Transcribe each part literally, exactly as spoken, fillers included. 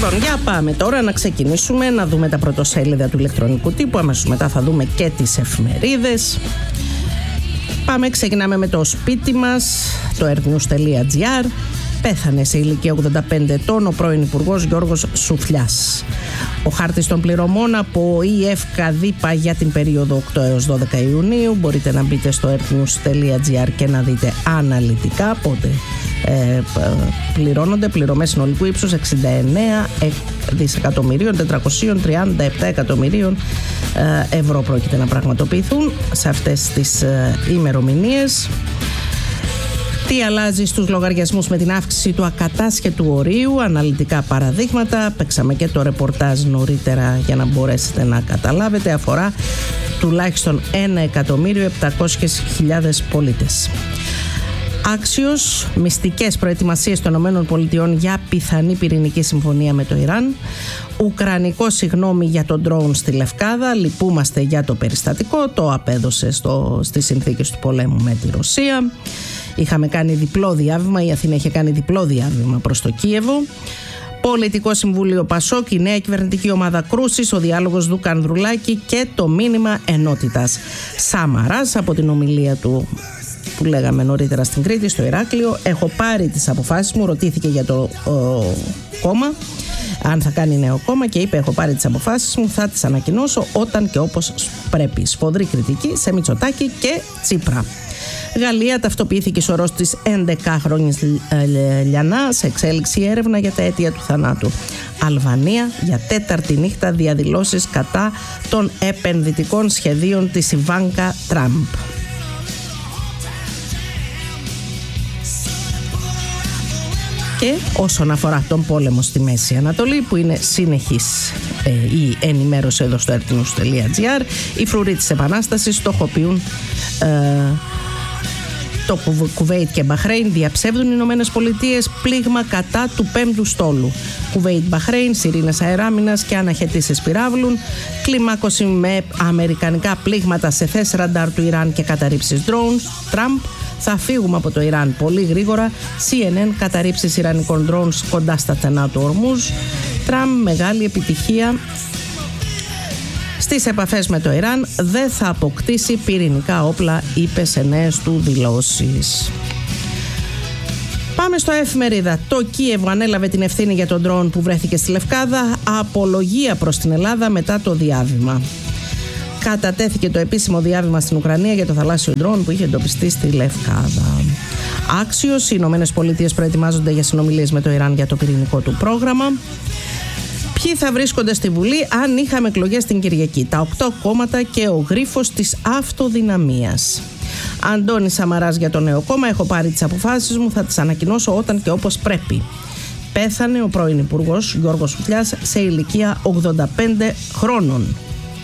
Λοιπόν, για πάμε τώρα να ξεκινήσουμε να δούμε τα πρωτοσέλιδα του ηλεκτρονικού τύπου. Αμέσως μετά θα δούμε και τις εφημερίδες. Πάμε, ξεκινάμε με το σπίτι μας, το earthnews τελεία gr. Πέθανε σε ηλικία ογδόντα πέντε ετών ο πρώην Υπουργός Γιώργος Σουφλιάς. Ο χάρτης των πληρωμών από η ΕΦΚΑΔΙΠΑ για την περίοδο οκτώ έως δώδεκα Ιουνίου. Μπορείτε να μπείτε στο earthnews τελεία gr και να δείτε αναλυτικά πότε ε, πληρώνονται. Πληρωμές συνολικού ύψους εξήντα εννέα δισεκατομμυρίων τετρακόσια τριάντα επτά εκατομμυρίων ε, ευρώ πρόκειται να πραγματοποιηθούν σε αυτές τις ε, ημερομηνίες. Τι αλλάζει στους λογαριασμούς με την αύξηση του ακατάσχετου ορίου, αναλυτικά παραδείγματα. Παίξαμε και το ρεπορτάζ νωρίτερα για να μπορέσετε να καταλάβετε. Αφορά τουλάχιστον ένα εκατομμύριο επτακόσιες χιλιάδες πολίτες. Άξιος, μυστικές προετοιμασίες των ΗΠΑ για πιθανή πυρηνική συμφωνία με το Ιράν. Ουκρανικό συγγνώμη για τον ντρόουν στη Λευκάδα. Λυπούμαστε για το περιστατικό. Το απέδωσε στο, στις συνθήκες του πολέμου με τη Ρωσία. Είχαμε κάνει διπλό διάβημα, η Αθήνα είχε κάνει διπλό διάβημα προς το Κίεβο. Πολιτικό Συμβούλιο Πασόκ, η νέα κυβερνητική ομάδα κρούσης, ο διάλογος Δούκα Ανδρουλάκη και το μήνυμα ενότητας. Σαμαράς από την ομιλία του που λέγαμε νωρίτερα στην Κρήτη, στο Ηράκλειο. Έχω πάρει τις αποφάσεις μου, ρωτήθηκε για το ο, κόμμα, αν θα κάνει νέο κόμμα και είπε: έχω πάρει τις αποφάσεις μου, θα τις ανακοινώσω όταν και όπως πρέπει. Σφοδρή κριτική σε Μητσοτάκη και Τσίπρα. Γαλλία, ταυτοποιήθηκε σωρός της έντεκαχρόνιας Λιανά, σε εξέλιξη έρευνα για τα αίτια του θανάτου. Αλβανία, για τέταρτη νύχτα διαδηλώσεις κατά των επενδυτικών σχεδίων της Ιβάνκα Τραμπ. Και όσον αφορά τον πόλεμο στη Μέση Ανατολή, που είναι συνεχής ε, η ενημέρωση εδώ στο earthnews τελεία gr, οι φρουροί της Επανάστασης στοχοποιούν ε, το Κουβέιτ και Μπαχρέιν. Διαψεύδουν οι Ηνωμένες Πολιτείες πλήγμα κατά του πέμπτου στόλου. Κουβέιτ, Μπαχρέιν, σιρήνες αεράμινας και αναχαιτήσεις πυράβλων. Κλιμάκωση με αμερικανικά πλήγματα σε θέσεις ραντάρ του Ιράν και καταρρύψεις drones. Τραμπ: θα φύγουμε από το Ιράν πολύ γρήγορα. σι εν εν: καταρρύψεις ιρανικών drones κοντά στα στενά του Ορμούζ. Τραμπ: μεγάλη επιτυχία στις επαφές με το Ιράν, δεν θα αποκτήσει πυρηνικά όπλα, είπε σε νέες του δηλώσεις. Πάμε στο εφημερίδα. Το Κίεβο ανέλαβε την ευθύνη για τον ντρόουν που βρέθηκε στη Λευκάδα. Απολογία προς την Ελλάδα μετά το διάβημα. Κατατέθηκε το επίσημο διάβημα στην Ουκρανία για το θαλάσσιο ντρόουν που είχε εντοπιστεί στη Λευκάδα. Άξιος, οι Ηνωμένες Πολιτείες προετοιμάζονται για συνομιλίες με το Ιράν για το πυρηνικό του πρόγραμμα. Ποιοι θα βρίσκονται στη Βουλή αν είχαμε εκλογές την Κυριακή? Τα οκτώ κόμματα και ο γρίφος της αυτοδυναμίας. Αντώνης Σαμαράς για το νέο κόμμα: έχω πάρει τις αποφάσεις μου, θα τις ανακοινώσω όταν και όπως πρέπει. Πέθανε ο πρώην Υπουργός Γιώργος Σουφλιάς σε ηλικία ογδόντα πέντε χρόνων.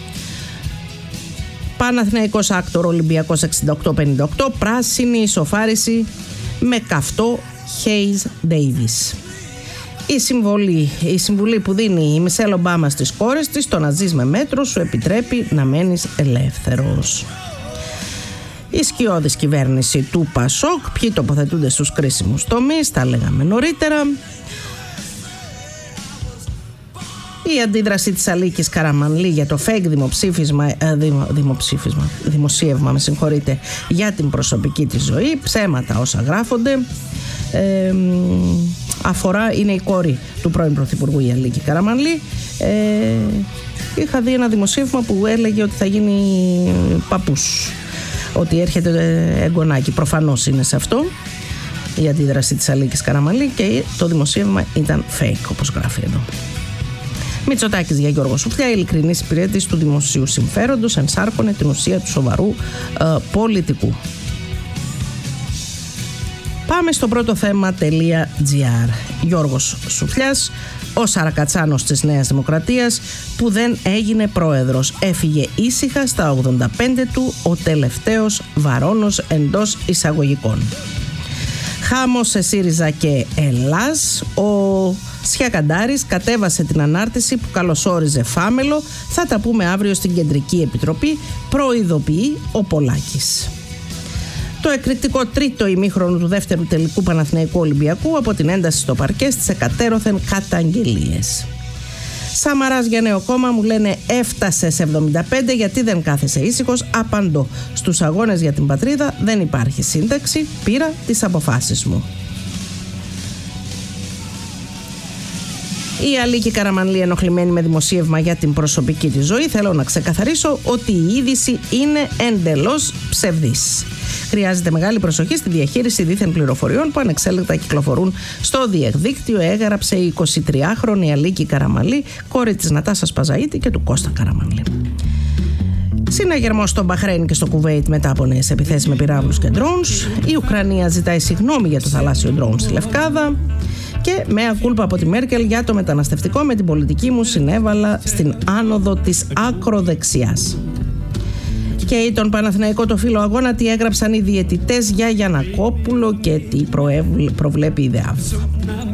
Παναθηναϊκός Άκτορ Ολυμπιακός εξήντα οκτώ πενήντα οκτώ. Πράσινη ισοφάριση με καυτό Χέις Ντέιβις. Η συμβολή, η συμβουλή που δίνει η Μισελ Ομπάμα στις κόρες της: το να ζεις με μέτρο σου επιτρέπει να μένεις ελεύθερος. Η σκιώδης κυβέρνηση του Πασόκ, ποιοι τοποθετούνται στους κρίσιμους τομείς, τα λέγαμε νωρίτερα. Η αντίδραση της Αλίκης Καραμανλή για το fake δημοψήφισμα, ε, δημο, δημοψήφισμα, δημοσίευμα, με συγχωρείτε, για την προσωπική της ζωή, ψέματα όσα γράφονται. Ε, αφορά, είναι η κόρη του πρώην Πρωθυπουργού, η Αλίκη Καραμανλή. Ε, είχα δει ένα δημοσίευμα που έλεγε ότι θα γίνει παππούς, ότι έρχεται εγγονάκι. Προφανώς είναι σε αυτό η αντίδραση της Αλίκης Καραμανλή και το δημοσίευμα ήταν fake, όπως γράφει εδώ. Μητσοτάκης για Γιώργο Σουφλιά: η ειλικρινής υπηρέτηση του δημοσίου συμφέροντος ενσάρκωνε την ουσία του σοβαρού ε, πολιτικού. Πάμε στο πρώτο θέμα.gr. Γιώργος Σουφλιάς, ο Σαρακατσάνος της Νέας Δημοκρατίας που δεν έγινε πρόεδρος. Έφυγε ήσυχα στα ογδόντα πέντε του, ο τελευταίος βαρώνος εντός εισαγωγικών. Χάμος σε ΣΥΡΙΖΑ και Ελλάς. Ο Σιακαντάρης κατέβασε την ανάρτηση που καλωσόριζε Φάμελο. Θα τα πούμε αύριο στην Κεντρική Επιτροπή, προειδοποιεί ο Πολάκης. Το εκρηκτικό τρίτο ημίχρονο του δεύτερου τελικού Παναθηναϊκού Ολυμπιακού από την ένταση στο παρκέ στις εκατέρωθεν καταγγελίες. Σαμαράς για νέο κόμμα, μου λένε έφτασε σε εβδομήντα πέντε, γιατί δεν κάθεσαι ήσυχος? Απαντώ, στους αγώνες για την πατρίδα δεν υπάρχει σύνταξη, πήρα τις αποφάσεις μου. Η Αλίκη Καραμανλή ενοχλημένη με δημοσίευμα για την προσωπική της ζωή. Θέλω να ξεκαθαρίσω ότι η είδηση είναι εντελώς ψευδής. Χρειάζεται μεγάλη προσοχή στη διαχείριση δίθεν πληροφοριών που ανεξέλεγκτα κυκλοφορούν στο διαδίκτυο, έγραψε η εικοσιτριάχρονη Αλίκη Καραμανλή, κόρη της Νατάσας Παζαΐτη και του Κώστα Καραμανλή. Συναγερμός στο Μπαχρέιν και στο Κουβέιτ μετά από νέες επιθέσεις με πυράβλους και drones. Η Ουκρανία ζητάει συγγνώμη για το θαλάσσιο drone στη Λευκάδα. Και μέα κούλπα από τη Μέρκελ για το μεταναστευτικό, με την πολιτική μου συνέβαλα στην άνοδο της ακροδεξιάς. Και τον Παναθηναϊκό το φύλλο αγώνα, τι έγραψαν οι διαιτητές για Γιαννακόπουλο και τι προβλέπει η ΔΕΑΒ.